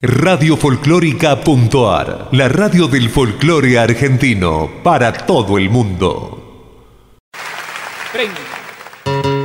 Radiofolclórica.ar, la radio del folclore argentino para todo el mundo. 30.